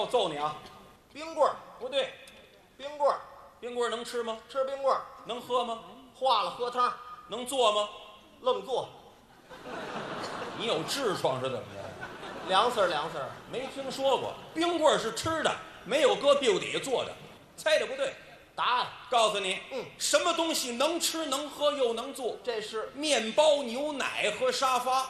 揍你啊！ 冰棍儿不对， 冰棍儿， 冰棍儿能吃吗？ 吃冰棍儿， 能喝吗？ 化了喝汤， 能做吗？ 愣做， 你有痔疮是怎么着？ 凉丝儿凉丝儿， 没听说过，冰棍儿是吃的，没有搁屁股底下做的，猜的不对。 答案告诉你，什么东西能吃能喝又能做？ 这是面包、牛奶和沙发。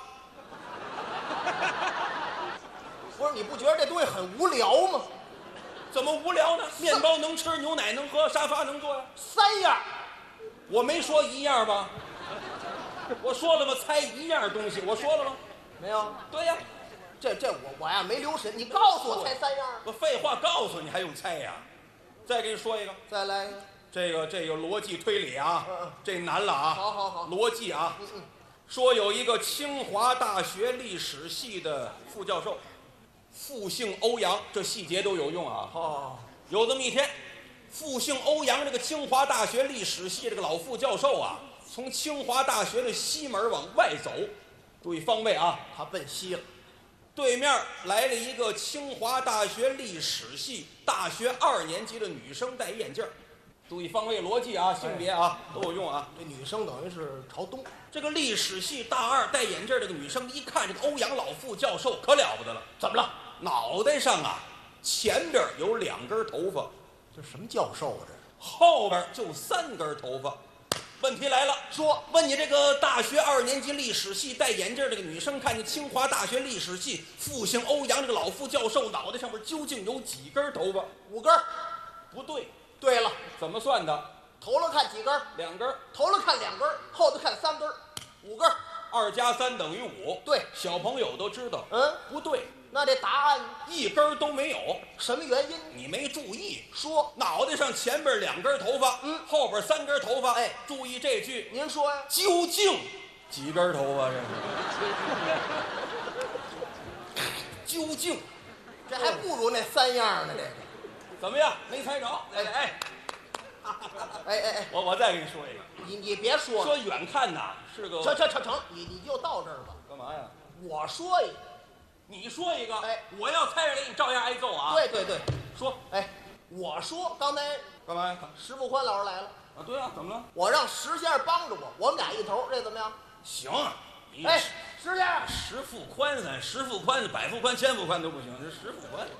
不是？你不觉得这东西很无聊吗？ 怎么无聊呢？面包能吃，牛奶能喝，沙发能坐呀。 三样， 我没说一样吧？我说了吗？猜一样东西，我说了吗？ 没有？ 对呀， 这我呀没留神，你告诉我猜三样。 我废话告诉你还用猜呀？再给你说一个， 再来一个。 这个逻辑推理啊，这难了啊。 好， 逻辑啊。说有一个清华大学历史系的副教授，复姓欧阳，这细节都有用啊。有这么一天，复姓欧阳这个清华大学历史系这个老副教授啊，从清华大学的西门往外走，注意方位啊， 他奔西了。 对面来了一个清华大学历史系大学2年级的女生，戴眼镜。注意方位逻辑啊，性别啊都有用啊。 这女生等于是朝东。 这个历史系大2戴眼镜这个女生一看这个欧阳老副教授可了不得了，怎么了？脑袋上啊前边有2根头发， 这什么教授啊？这后边就3根头发。问题来了， 说问你这个大学2年级历史系戴眼镜这个女生，看见清华大学历史系复姓欧阳这个老副教授脑袋上面究竟有几根头发 ？5根。 不对。 对了， 怎么算的？ 头了看几根 ？2根。 头了看2根，后头看3根，5根。 2加3等于5。 对， 小朋友都知道。不对。 那这答案 1根都没有。 什么原因？ 你没注意。 说脑袋上前边2根头发，后边3根头发。 哎， 注意这句。 您说呀？ 究竟几根头发？这究竟， 这还不如那3样呢。这个怎么样？没猜着？我再给你说一个。 你别说了。 说远看呐是个。 成，你就到这儿吧。 干嘛呀？ 我说一个， 你说一个。 哎， 我要猜着你照样挨揍啊。 对， 说。 我说刚才干嘛呀？ 石富宽老师来了。 啊，对啊，怎么了？ 我让石先生帮着我们俩一头，这怎么样？ 行。 石先生， 石富宽十富宽、百富宽、千富宽都不行，这石富宽。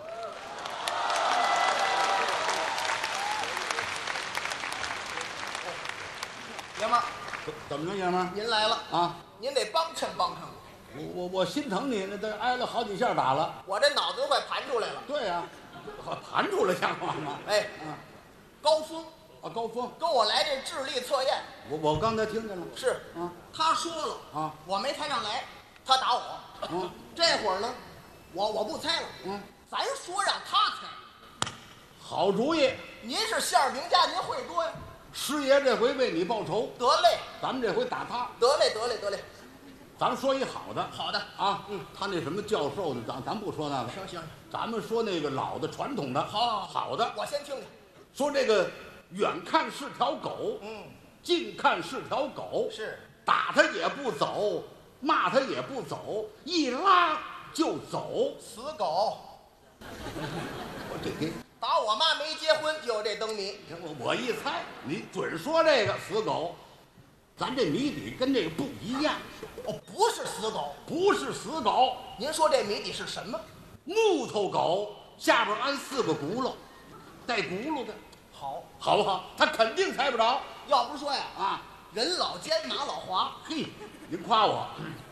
爷们儿， 怎么着，爷们儿？ 您来了啊！ 您得帮衬我。 我心疼你，那都挨了好几下打了。 我这脑子都快盘出来了。 对呀，盘出来像话吗？ 高峰啊，高峰跟我来这智力测验。 我刚才听见了。 是啊，他说了啊， 我没猜上来，他打我。这会儿呢，我不猜了。咱说让他猜。 好主意。 您是相声名家，您会多呀。 师爷这回为你报仇。 得嘞， 咱们这回打他。 得嘞。 咱说一好的。 好的啊，他那什么教授的，咱不说那个。 行， 咱们说那个老的传统的。好的。 我先听听。 说这个远看是条狗，近看是条狗， 是打他也不走，骂他也不走，一拉就走， 死狗。 我这给打我妈没结婚就有这灯谜。 我一猜，你准说这个死狗。咱这谜底跟这个不一样。 不是死狗。 不是死狗。 您说这谜底是什么？ 木头狗下边安4个轱辘，带轱辘的。好不好？他肯定猜不着。 要不说呀，人老奸马老滑。 嘿，您夸我。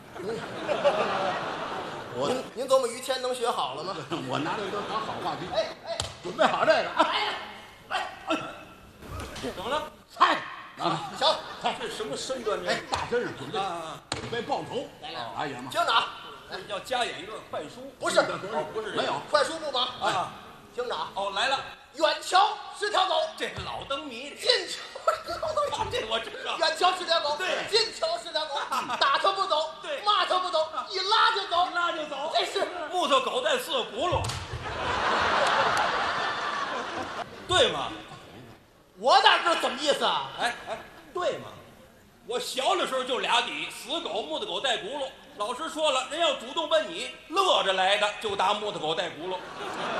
您琢磨于谦能学好了吗？ 我拿这都当好话题。准备好这个。 怎么了？ 猜啊！行， 这什么身段？ 大身上准备报仇。 来， 哎呀妈！ 听着啊， 要加演一段快书。 不是， 不是， 没有快书不忙啊。 听着啊。 来了。 远瞧是条狗， 这老灯谜。 近瞧是条狗， 这我知道。 远瞧是条狗， 对， 近瞧是条狗，打它不走， 对， 骂它不走，一拉就走，这是木头狗带4个轱辘，对吗？ 我哪知道怎么意思啊？ 对吗？我小的时候就俩底，死狗、木头狗带轱辘。老师说了，人要主动问你，乐着来的就答木头狗带轱辘。